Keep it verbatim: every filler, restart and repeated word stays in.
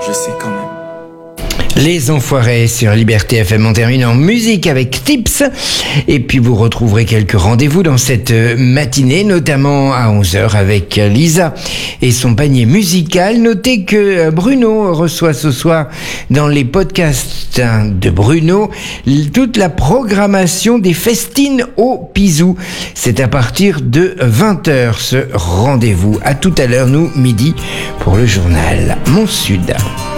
je sais quand même. Les Enfoirés sur Liberté F M. On termine en musique avec Tips. Et puis vous retrouverez quelques rendez-vous dans cette matinée, notamment à onze heures avec Lisa et son panier musical. Notez que Bruno reçoit ce soir dans les podcasts de Bruno toute la programmation des festines au Pisou. C'est à partir de vingt heures ce rendez-vous. À tout à l'heure, nous, midi, pour le journal Mon Sud.